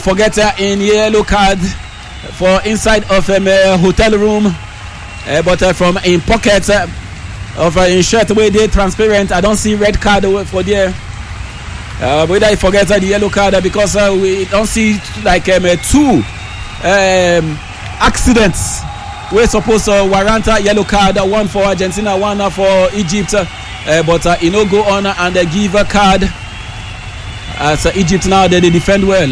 forget in yellow card for inside of a hotel room, but from in pocket of in shirt where they transparent. I don't see red card for there. Whether I forget the yellow card because we don't see like two accidents. We're supposed to warrant a yellow card, one for Argentina, one for Egypt, but you know go on and give a card. As Egypt now they defend well.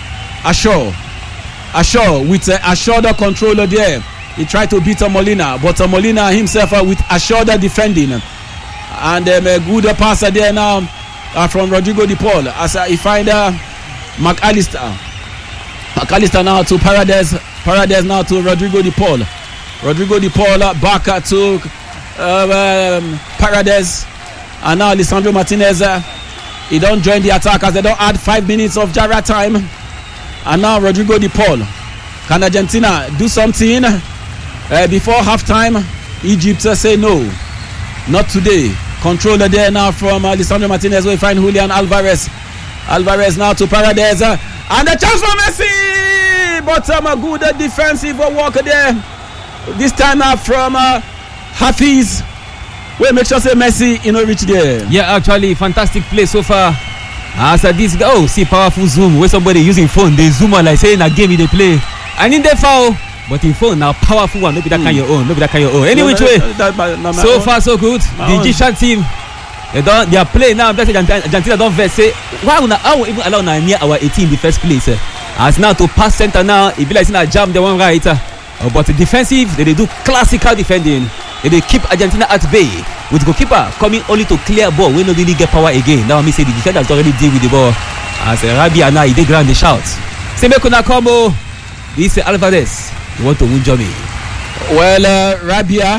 Ashore with assured controller there. He tried to beat Molina, but Molina himself with assured defending, and a good passer there now from Rodrigo De Paul as he find McAllister now to Paredes now to Rodrigo De Paul back to Paredes, and now Lisandro Martinez he don't join the attack as they don't add 5 minutes of Jara time, and now Rodrigo De Paul. Can Argentina do something before halftime? Egypt say no, not today. Controller there now from Lisandro Martinez. We find Julian Alvarez now to Paredes, and the chance for Messi, but a good defensive work there this time now from Hafiz. We make sure say Messi reach there. Yeah, actually fantastic play so far. As this see powerful zoom where somebody using phone, they zoom on like saying a game they play. I need the foul, but in phone now powerful one. Maybe that kind your own. Anyway, so far so good. The Egyptian team they are playing now. Argentina don't vex say why would I even allow near our 18 in the first place. As now to pass center now, it be like in a jam the one right. But defensive, they do classical defending. They keep Argentina at bay with goalkeeper coming only to clear ball when no really get power again. Now me say the defenders already deal with the ball. As Rabia now he dey ground the shout. Say make una combo. This Alvarez. You want to win Johnny? Well, Rabia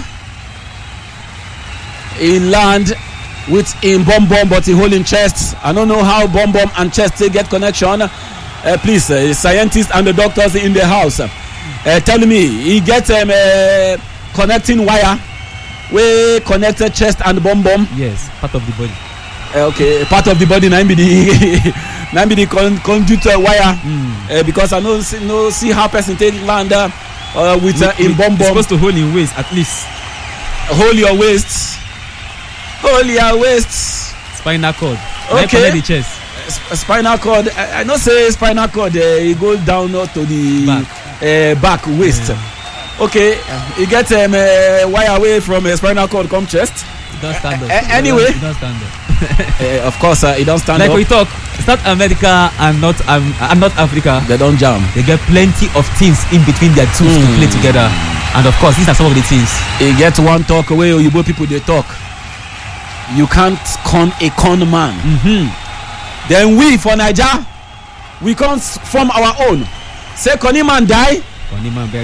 he land with in bomb, but he holding chest. I don't know how bomb and chest they get connection. Please, scientists and the doctors in the house. Tell me, he get connecting wire. We connected chest and bomb. Yes, part of the body. Okay, part of the body. Now be the conduit wire. Because I know see how person take land with in bomb. Supposed to hold in waist at least. Hold your waist. Hold your waist. Spinal cord. Okay. The chest. Spinal cord. I know say spinal cord. It goes down to the back waist. Yeah. Okay, you get wire away from spinal cord, come chest. It don't stand up. Anyway, it don't stand up. of course, it don't stand like up. Like we talk, it's not America and not Africa. They don't jam. They get plenty of teams in between their tools to play together, and of course, these are some of the teams. You get one talk away, Oyibo people they talk. You can't con a con man. Then we for Niger, we can't form our own. Say Connie man die. Connie man